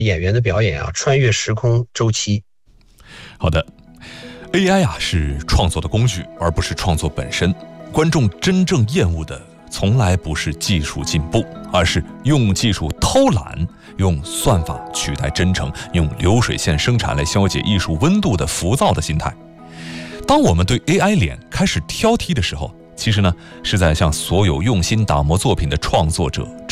演员的表演穿越时空周期。 好的， AI 是创作的工具，而不是创作本身。观众真正厌恶的从来不是技术进步，而是用技术偷懒，用算法取代真诚，用流水线生产来消解艺术温度的浮躁的心态。当我们对 AI 脸开始挑剔的时候，其实呢，是在向所有用心打磨作品的创作者